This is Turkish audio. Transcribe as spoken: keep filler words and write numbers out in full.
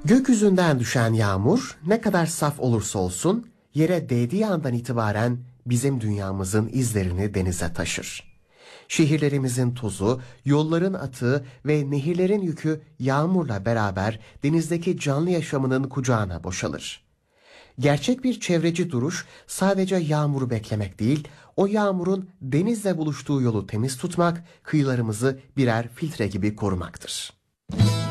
Gökyüzünden düşen yağmur ne kadar saf olursa olsun yere değdiği andan itibaren bizim dünyamızın izlerini denize taşır. Şehirlerimizin tozu, yolların atığı ve nehirlerin yükü yağmurla beraber denizdeki canlı yaşamının kucağına boşalır. Gerçek bir çevreci duruş sadece yağmuru beklemek değil, o yağmurun denizle buluştuğu yolu temiz tutmak, kıyılarımızı birer filtre gibi korumaktır.